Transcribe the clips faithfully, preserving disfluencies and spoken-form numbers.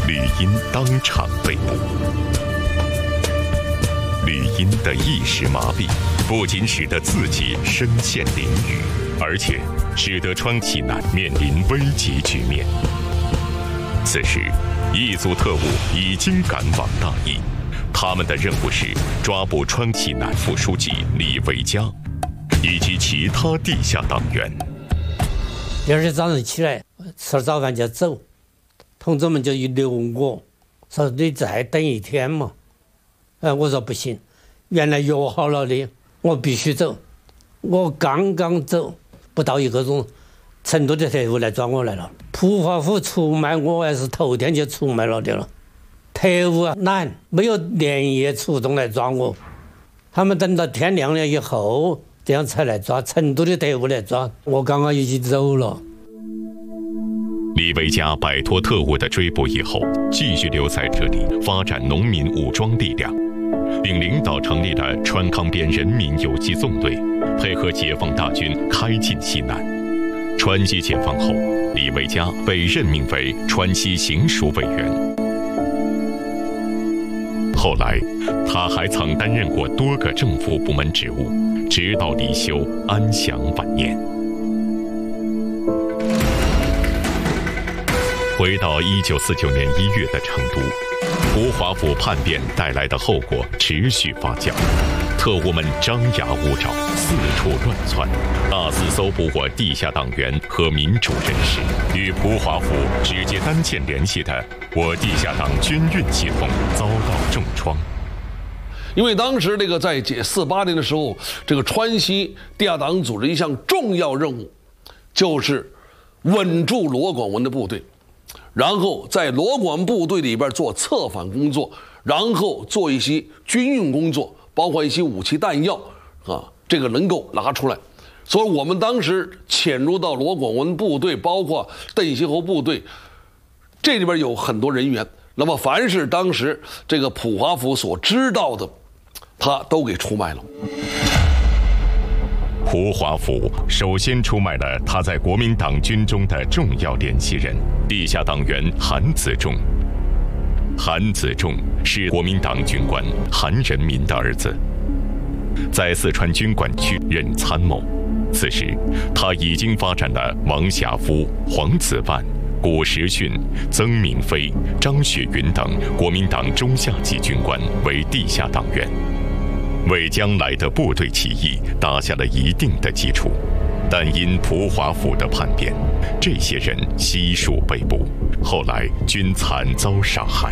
李英当场被捕。李英的一时麻痹，不仅使得自己身陷囹圄，而且使得川崎南面临危急局面。此时，一组特务已经赶往大义，他们的任务是抓捕川崎南副书记李维嘉以及其他地下党员。 第二天早上起来，吃了早饭就走，同志们就一留我，说你再等一天嘛。哎，我说不行，原来约好了的，我必须走。我刚刚走，不到一个钟，成都的特务来抓我来了。普华府出卖我还是头天就出卖了的了。特务懒，没有连夜出动来抓我，他们等到天亮了以后，这样才来抓。成都的特务来抓我，刚刚已经走了。 李维嘉摆脱特务的追捕以后，继续留在这里发展农民武装力量，并领导成立了川康边人民游击纵队，配合解放大军开进西南。川西解放后，李维嘉被任命为川西行署委员。后来，他还曾担任过多个政府部门职务，直到离休，安享晚年。回到一九四九年一月的成都，普华府叛变带来的后果持续发酵，特务们张牙舞爪，四处乱窜，大肆搜捕我地下党员和民主人士。与普华府直接单线联系的我地下党军运系统遭到重创。 因为当时这个在四八年的时候，这个川西地下党组织一项重要任务，就是稳住罗广文的部队。然后在罗广部队里边做策反工作，然后做一些军用工作，包括一些武器弹药啊，这个能够拿出来。所以我们当时潜入到罗广文部队，包括邓锡侯部队，这里边有很多人员。那么凡是当时这个普华府所知道的，他都给出卖了。 普华府首先出卖了他在国民党军中的重要联系人，地下党员韩子仲。韩子仲是国民党军官韩仁民的儿子，在四川军管区任参谋。此时，他已经发展了王霞夫、黄子万、古时训、曾明飞、张雪云等国民党中下级军官为地下党员，为将来的部队起义打下了一定的基础。但因普华府的叛变，这些人悉数被捕，后来均惨遭杀害。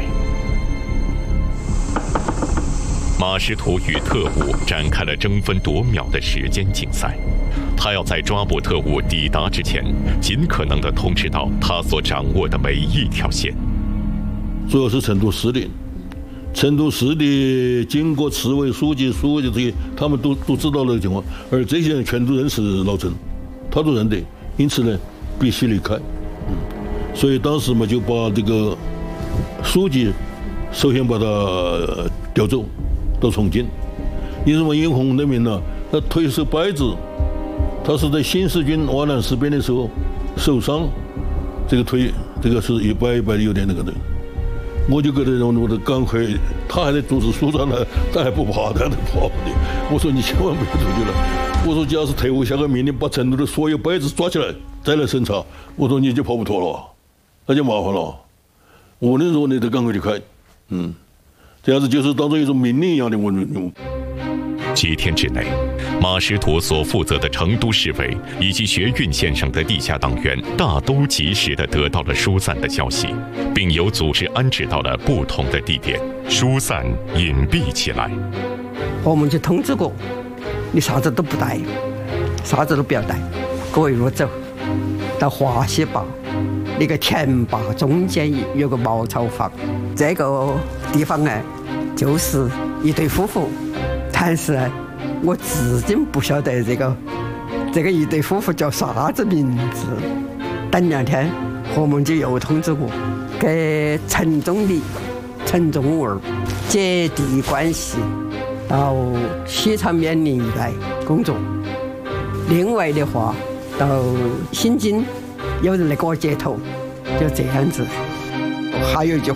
马识途与特务展开了争分夺秒的时间竞赛，他要在抓捕特务抵达之前，尽可能地通知到他所掌握的每一条线。 主要是成都市的，成都市的经过市委书记、书记这些，他们都都知道了情况，而这些人全都认识老陈，他都认得，因此呢，必须离开。嗯，所以当时嘛，就把这个书记首先把他调走到重庆。因为什么？因为红那边呢，他腿是掰子，他是在新四军瓦南事变的时候受伤，这个腿这个是一掰一掰的，有点那个的。我就觉得我的赶快，他还在组织署长呢，他还不怕，他还跑的。我说你千万不要出去了。我说假如是特务下个命令，把成都的所有掰子抓起来，再来审查，我说你就跑不脱了，那就麻烦了。无论如何你得赶快离开，嗯，这样子就是当做一种命令一样的我我。 几天之内，马识途所负责的成都市委以及学运线上的地下党员大都及时地得到了疏散的消息，并有组织安置到了不同的地点，疏散隐蔽起来。 我们就通知过，你啥子都不带，啥子都不要带，各一路走到华西坝那个田坝中间有个茅草房，这个地方呢就是一对夫妇。但是我至今不晓得这个这个一对夫妇叫啥子名字。等两天，我们就又通知过，给陈总理、陈忠文姐弟关系到西昌面临一带工作。另外的话，到新津有人来给我接头，就这样子。还有一句话